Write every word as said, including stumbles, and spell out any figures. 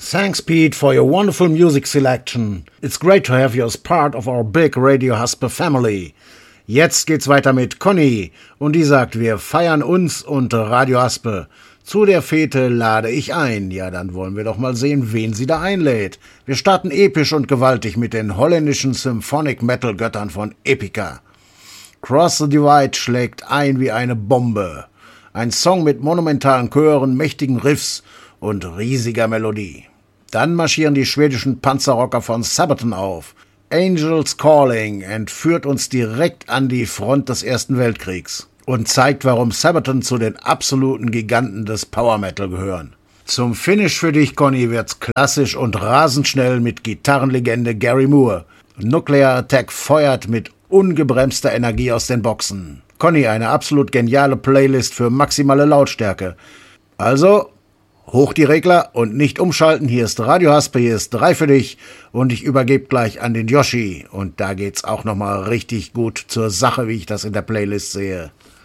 Thanks, Pete, for your wonderful music selection. It's great to have you as part of our big Radio Haspe family. Jetzt geht's weiter mit Conny und die sagt, wir feiern uns und Radio Haspe. Zu der Fete lade ich ein. Ja, dann wollen wir doch mal sehen, wen sie da einlädt. Wir starten episch und gewaltig mit den holländischen Symphonic Metal Göttern von Epica. Cross the Divide schlägt ein wie eine Bombe. Ein Song mit monumentalen Chören, mächtigen Riffs und riesiger Melodie. Dann marschieren die schwedischen Panzerrocker von Sabaton auf. Angels Calling entführt uns direkt an die Front des Ersten Weltkriegs und zeigt, warum Sabaton zu den absoluten Giganten des Power Metal gehören. Zum Finish für dich, Conny, wird's klassisch und rasend schnell mit Gitarrenlegende Gary Moore. Nuclear Attack feuert mit ungebremster Energie aus den Boxen. Conny, eine absolut geniale Playlist für maximale Lautstärke. Also, hoch die Regler und nicht umschalten. Hier ist Radio Haspe, hier ist drei für dich und ich übergebe gleich an den Yoshi. Und da geht's auch nochmal richtig gut zur Sache, wie ich das in der Playlist sehe.